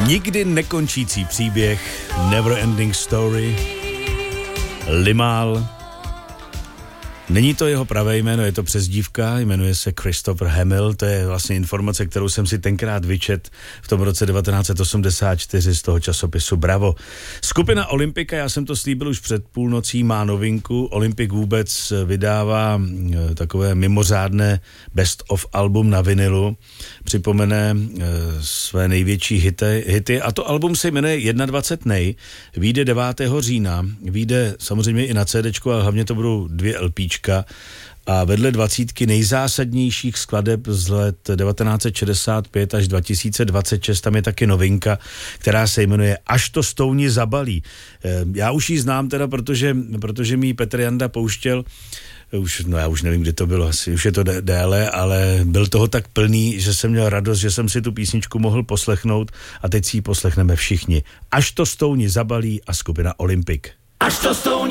Nikdy nekončící příběh, never ending story, Limahl. Není to jeho pravé jméno, je to přezdívka, jmenuje se Christopher Hamill, to je vlastně informace, kterou jsem si tenkrát vyčet v tom roce 1984 z toho časopisu Bravo. Skupina Olympika, já jsem to slíbil už před půlnocí, má novinku. Olympik vůbec vydává takové mimořádné best of album na vinilu, připomene své největší hity a to album se jmenuje 21 nej, vyjde 9. října, vyjde samozřejmě i na CDčku, ale hlavně to budou 2 LPčka a vedle 20 nejzásadnějších skladeb z let 1965 až 2026 tam je taky novinka, která se jmenuje Až to stouni zabalí. Já už ji znám teda, protože mi Petr Janda pouštěl já už nevím, kdy to bylo, asi už je to déle, ale byl toho tak plný, že jsem měl radost, že jsem si tu písničku mohl poslechnout a teď si ji poslechneme všichni. Až to stouni zabalí a skupina Olympik. Až to stouni